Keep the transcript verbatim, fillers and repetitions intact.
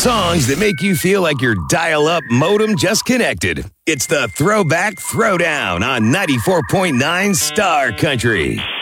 songs that make you feel like your dial-up modem just connected. It's the Throwback Throwdown on ninety-four point nine Star Country.